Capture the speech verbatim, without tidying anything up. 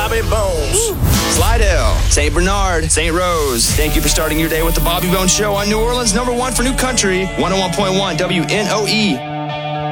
Bobby Bones. Slidell, Saint Bernard, Saint Rose. Thank you for starting your day with the Bobby Bones Show on New Orleans' number one for new country, one oh one point one W N O E.